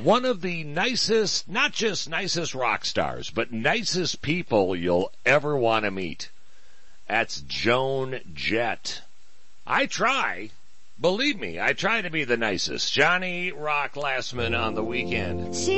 one of the nicest, not just nicest rock stars, but nicest people you'll ever want to meet. That's Joan Jett. I try. Believe me, I try to be the nicest. Johnny Rock Lastman on the weekend.